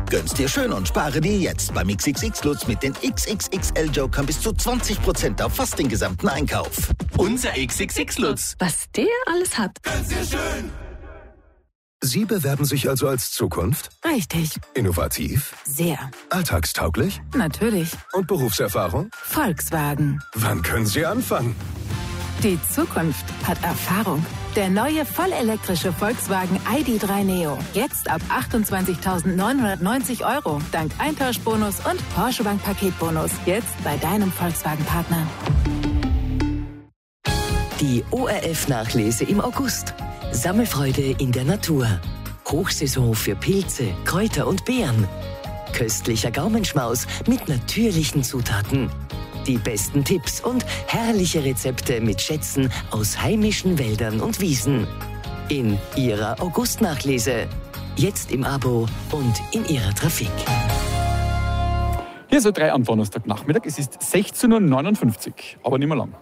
Gönn's dir schön und spare dir jetzt beim XXX Lutz mit den XXXL Jokern bis zu 20% auf fast den gesamten Einkauf. Unser XXX Lutz. Was der alles hat. Gönn's dir schön. Sie bewerben sich also als Zukunft? Richtig. Innovativ? Sehr. Alltagstauglich? Natürlich. Und Berufserfahrung? Volkswagen. Wann können Sie anfangen? Die Zukunft hat Erfahrung. Der neue vollelektrische Volkswagen ID.3 Neo. Jetzt ab 28.990 €. Dank Eintauschbonus und Porsche Bank Paketbonus. Jetzt bei deinem Volkswagen-Partner. Die ORF-Nachlese im August. Sammelfreude in der Natur. Hochsaison für Pilze, Kräuter und Beeren. Köstlicher Gaumenschmaus mit natürlichen Zutaten. Die besten Tipps und herrliche Rezepte mit Schätzen aus heimischen Wäldern und Wiesen. In Ihrer August-Nachlese. Jetzt im Abo und in Ihrer Trafik. Hier ist der 3 am Donnerstagnachmittag. Es ist 16:59 Uhr, aber nicht mehr lang.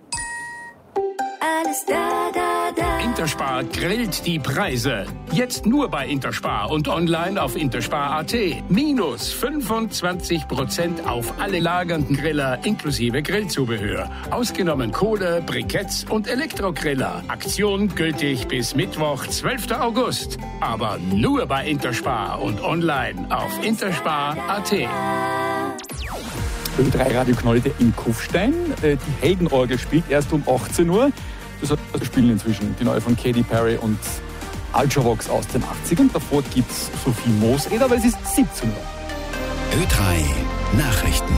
Alles da, da, da. Interspar grillt die Preise. Jetzt nur bei Interspar und online auf interspar.at. Minus 25% auf alle lagernden Griller inklusive Grillzubehör. Ausgenommen Kohle, Briketts und Elektrogriller. Aktion gültig bis Mittwoch, 12. August. Aber nur bei Interspar und online auf interspar.at. Ö3 Radio Knollede in Kufstein. Die Heldenorgel spielt erst um 18 Uhr. Das spielen inzwischen die neue von Katy Perry und Ultravox aus den 80ern. Davor gibt es Sophie Mooseder, aber es ist 17 Uhr. Ö3 Nachrichten.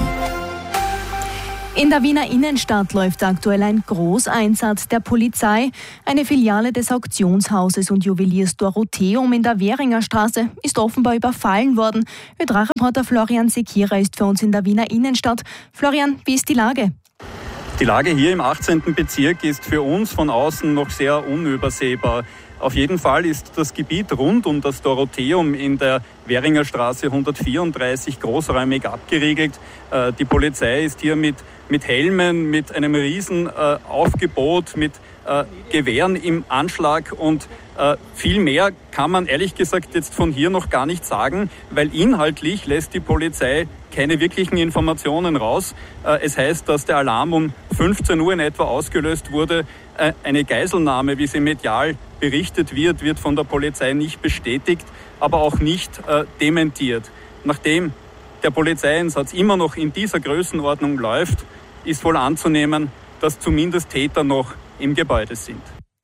In der Wiener Innenstadt läuft aktuell ein Großeinsatz der Polizei. Eine Filiale des Auktionshauses und Juweliers Dorotheum in der Währinger Straße ist offenbar überfallen worden. Ö3-Reporter Florian Sekira ist für uns in der Wiener Innenstadt. Florian, wie ist die Lage? Die Lage hier im 18. Bezirk ist für uns von außen noch sehr unübersehbar. Auf jeden Fall ist das Gebiet rund um das Dorotheum in der Währinger Straße 134 großräumig abgeriegelt. Die Polizei ist hier mit Helmen, mit einem riesen Aufgebot, mit Gewehren im Anschlag und viel mehr kann man ehrlich gesagt jetzt von hier noch gar nicht sagen, weil inhaltlich lässt die Polizei keine wirklichen Informationen raus. Es heißt, dass der Alarm um 15 Uhr in etwa ausgelöst wurde. Eine Geiselnahme, wie sie medial berichtet wird von der Polizei nicht bestätigt, aber auch nicht dementiert. Nachdem der Polizeieinsatz immer noch in dieser Größenordnung läuft, ist wohl anzunehmen, dass zumindest Täter noch im Gebäude sind.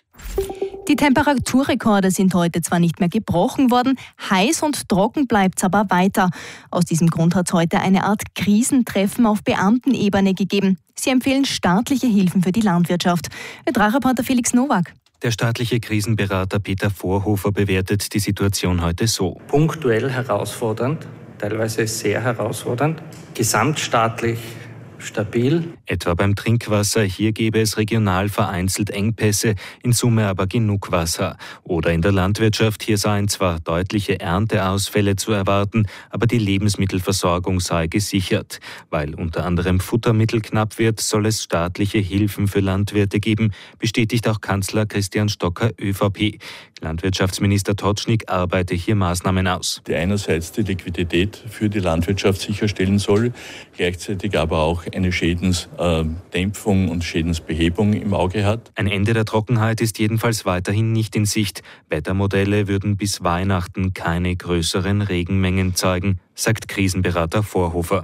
Die Temperaturrekorde sind heute zwar nicht mehr gebrochen worden, heiß und trocken bleibt es aber weiter. Aus diesem Grund hat es heute eine Art Krisentreffen auf Beamtenebene gegeben. Sie empfehlen staatliche Hilfen für die Landwirtschaft. Ö3-Reporter Felix Nowak. Der staatliche Krisenberater Peter Vorhofer bewertet die Situation heute so. Punktuell herausfordernd, teilweise sehr herausfordernd, gesamtstaatlich stabil. Etwa beim Trinkwasser, hier gäbe es regional vereinzelt Engpässe, in Summe aber genug Wasser. Oder in der Landwirtschaft, hier seien zwar deutliche Ernteausfälle zu erwarten, aber die Lebensmittelversorgung sei gesichert. Weil unter anderem Futtermittel knapp wird, soll es staatliche Hilfen für Landwirte geben, bestätigt auch Kanzler Christian Stocker, ÖVP. Landwirtschaftsminister Totschnig arbeite hier Maßnahmen aus. Die einerseits die Liquidität für die Landwirtschaft sicherstellen soll, gleichzeitig aber auch eine Schädensdämpfung und Schädensbehebung im Auge hat. Ein Ende der Trockenheit ist jedenfalls weiterhin nicht in Sicht. Wettermodelle würden bis Weihnachten keine größeren Regenmengen zeigen, sagt Krisenberater Vorhofer.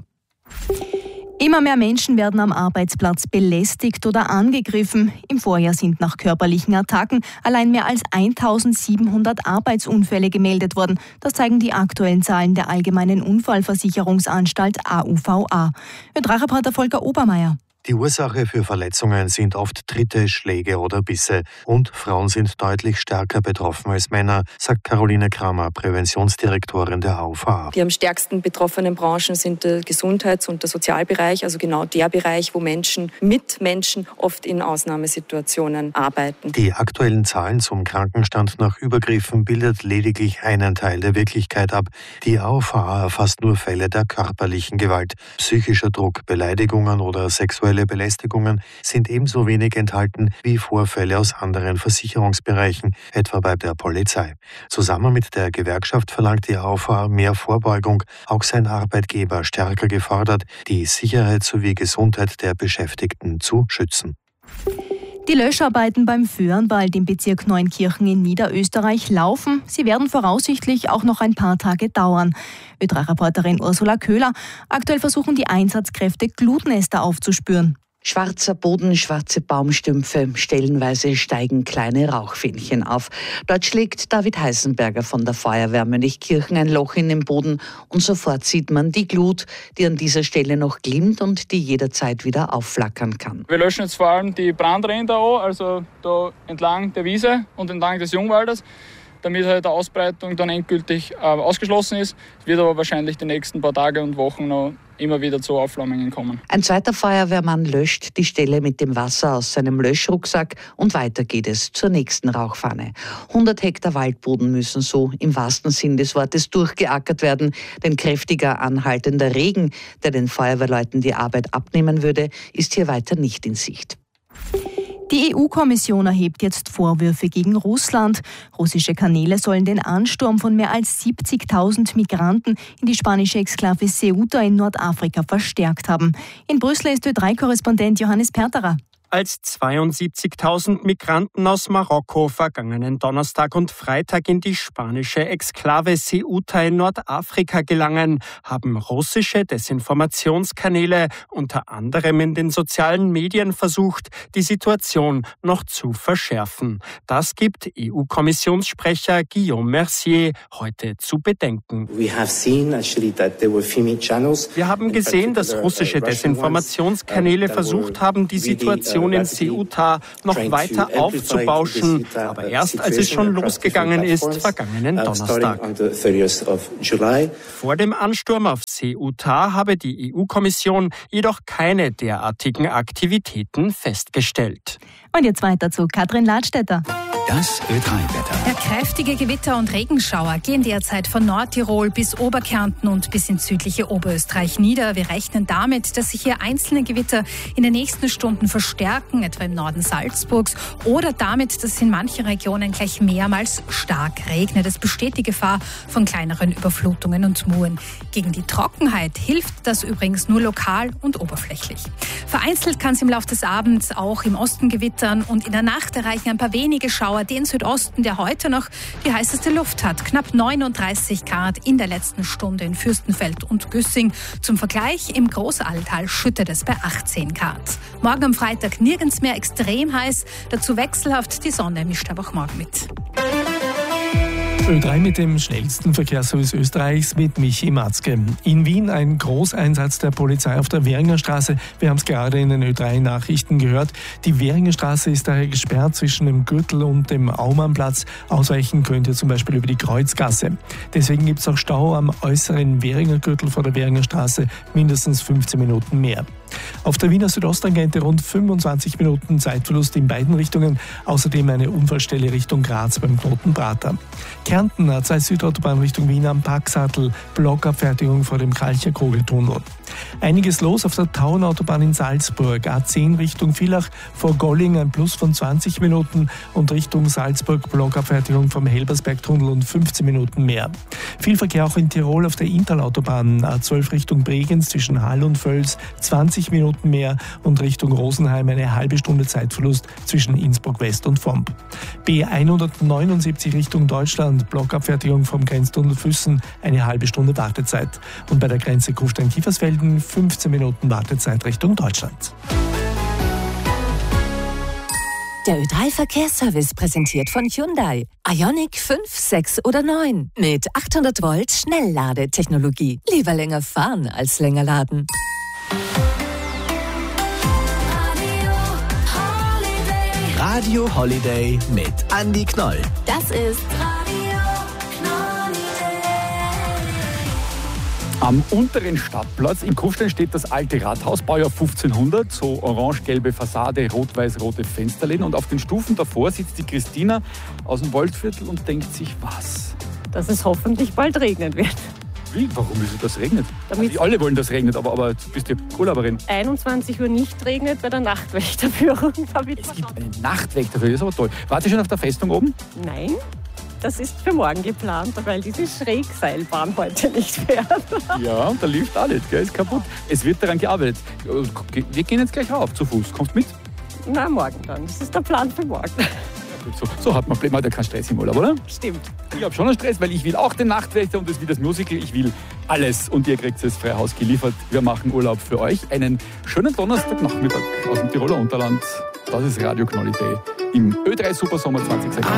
Immer mehr Menschen werden am Arbeitsplatz belästigt oder angegriffen. Im Vorjahr sind nach körperlichen Attacken allein mehr als 1700 Arbeitsunfälle gemeldet worden. Das zeigen die aktuellen Zahlen der Allgemeinen Unfallversicherungsanstalt AUVA. Ö3-Reporter Volker Obermeier. Die Ursache für Verletzungen sind oft Tritte, Schläge oder Bisse. Und Frauen sind deutlich stärker betroffen als Männer, sagt Caroline Kramer, Präventionsdirektorin der AUVA. Die am stärksten betroffenen Branchen sind der Gesundheits- und der Sozialbereich, also genau der Bereich, wo Menschen mit Menschen oft in Ausnahmesituationen arbeiten. Die aktuellen Zahlen zum Krankenstand nach Übergriffen bildet lediglich einen Teil der Wirklichkeit ab. Die AUVA erfasst nur Fälle der körperlichen Gewalt, psychischer Druck, Beleidigungen oder sexuelle sexuelle Belästigungen sind ebenso wenig enthalten wie Vorfälle aus anderen Versicherungsbereichen, etwa bei der Polizei. Zusammen mit der Gewerkschaft verlangt die AOV mehr Vorbeugung, auch sein Arbeitgeber stärker gefordert, die Sicherheit sowie Gesundheit der Beschäftigten zu schützen. Die Löscharbeiten beim Föhrenwald im Bezirk Neunkirchen in Niederösterreich laufen. Sie werden voraussichtlich auch noch ein paar Tage dauern. Ö3-Reporterin Ursula Köhler. Aktuell versuchen die Einsatzkräfte, Glutnester aufzuspüren. Schwarzer Boden, schwarze Baumstümpfe, stellenweise steigen kleine Rauchfähnchen auf. Dort schlägt David Heisenberger von der Feuerwehr Mönchkirchen ein Loch in den Boden und sofort sieht man die Glut, die an dieser Stelle noch glimmt und die jederzeit wieder aufflackern kann. Wir löschen jetzt vor allem die Brandränder an, also da entlang der Wiese und entlang des Jungwaldes, damit halt die Ausbreitung dann endgültig ausgeschlossen ist. Es wird aber wahrscheinlich die nächsten paar Tage und Wochen noch immer wieder zu Aufflammungen kommen. Ein zweiter Feuerwehrmann löscht die Stelle mit dem Wasser aus seinem Löschrucksack und weiter geht es zur nächsten Rauchfahne. 100 Hektar Waldboden müssen so im wahrsten Sinn des Wortes durchgeackert werden, denn kräftiger anhaltender Regen, der den Feuerwehrleuten die Arbeit abnehmen würde, ist hier weiter nicht in Sicht. Die EU-Kommission erhebt jetzt Vorwürfe gegen Russland. Russische Kanäle sollen den Ansturm von mehr als 70.000 Migranten in die spanische Exklave Ceuta in Nordafrika verstärkt haben. In Brüssel ist Ö3-Korrespondent Johannes Perterer. Als 72.000 Migranten aus Marokko vergangenen Donnerstag und Freitag in die spanische Exklave Ceuta in Nordafrika gelangen, haben russische Desinformationskanäle unter anderem in den sozialen Medien versucht, die Situation noch zu verschärfen. Das gibt EU-Kommissionssprecher Guillaume Mercier heute zu bedenken. Wir haben gesehen, dass russische Desinformationskanäle versucht haben, die Situation in Ceuta noch weiter aufzubauschen, aber erst als es schon losgegangen ist, vergangenen Donnerstag. Vor dem Ansturm auf Ceuta habe die EU-Kommission jedoch keine derartigen Aktivitäten festgestellt. Und jetzt weiter zu Katrin Ladstätter. Das Ö3-Wetter. Ja, kräftige Gewitter und Regenschauer gehen derzeit von Nordtirol bis Oberkärnten und bis ins südliche Oberösterreich nieder. Wir rechnen damit, dass sich hier einzelne Gewitter in den nächsten Stunden verstärken, etwa im Norden Salzburgs, oder damit, dass es in manchen Regionen gleich mehrmals stark regnet. Es besteht die Gefahr von kleineren Überflutungen und Muren. Gegen die Trockenheit hilft das übrigens nur lokal und oberflächlich. Vereinzelt kann es im Laufe des Abends auch im Osten gewittern und in der Nacht erreichen ein paar wenige Schauer den Südosten, der heute noch die heißeste Luft hat. Knapp 39 Grad in der letzten Stunde in Fürstenfeld und Güssing. Zum Vergleich, im Großalltal schüttet es bei 18 Grad. Morgen am Freitag nirgends mehr extrem heiß, dazu wechselhaft, die Sonne mischt aber auch morgen mit. Ö3 mit dem schnellsten Verkehrsservice Österreichs mit Michi Matzke. In Wien ein Großeinsatz der Polizei auf der Währinger Straße. Wir haben es gerade in den Ö3-Nachrichten gehört. Die Währinger Straße ist daher gesperrt zwischen dem Gürtel und dem Aumannplatz. Ausweichen könnt ihr zum Beispiel über die Kreuzgasse. Deswegen gibt es auch Stau am äußeren Währinger Gürtel vor der Währinger Straße, mindestens 15 Minuten mehr. Auf der Wiener Südosttangente rund 25 Minuten Zeitverlust in beiden Richtungen. Außerdem eine Unfallstelle Richtung Graz beim Knoten Prater. Kärnten A2 Südautobahn Richtung Wien am Packsattel, Blockabfertigung vor dem Kalcher-Kogel-Tunnel. Einiges los auf der Tauenautobahn in Salzburg. A10 Richtung Villach vor Golling ein Plus von 20 Minuten und Richtung Salzburg Blockabfertigung vom Helbersberg-Tunnel und 15 Minuten mehr. Viel Verkehr auch in Tirol auf der Inntal-Autobahn. A12 Richtung Bregenz zwischen Hall und Völs 20 Minuten mehr und Richtung Rosenheim eine halbe Stunde Zeitverlust zwischen Innsbruck West und Vomp. B179 Richtung Deutschland, Blockabfertigung vom Grenztunnel Füssen, eine halbe Stunde Wartezeit. Und bei der Grenze Kufstein-Kiefersfelden 15 Minuten Wartezeit Richtung Deutschland. Der Ö3-Verkehrsservice präsentiert von Hyundai. Ioniq 5, 6 oder 9 mit 800 Volt Schnellladetechnologie. Lieber länger fahren als länger laden. Radio Holiday mit Andi Knoll. Das ist Radio Am unteren Stadtplatz in Kufstein steht das alte Rathaus, Baujahr 1500, so orange-gelbe Fassade, rot-weiß-rote Fensterläden. Und auf den Stufen davor sitzt die Christina aus dem Waldviertel und denkt sich, was? Dass es hoffentlich bald regnen wird. Wie? Warum ist es, dass es regnet? Damit alle wollen, dass es regnet, aber du bist ja Urlauberin. 21 Uhr nicht regnet bei der Nachtwächterführung. Es gibt eine Nachtwächterführung, das ist aber toll. Wart ihr schon auf der Festung oben? Nein, das ist für morgen geplant, weil diese Schrägseilbahn heute nicht fährt. Ja, und da lief alles, gell? Ist kaputt. Es wird daran gearbeitet. Wir gehen jetzt gleich rauf, zu Fuß. Kommst mit? Na, morgen dann. Das ist der Plan für morgen. So hat man ja keinen Stress im Urlaub, oder? Stimmt. Ich habe schon einen Stress, weil ich will auch den Nachtwächter und das wie das Musical. Ich will alles und ihr kriegt es frei Haus geliefert. Wir machen Urlaub für euch. Einen schönen Donnerstagnachmittag aus dem Tiroler Unterland. Das ist Radio Knolli Day im Ö3 Supersommer 2016.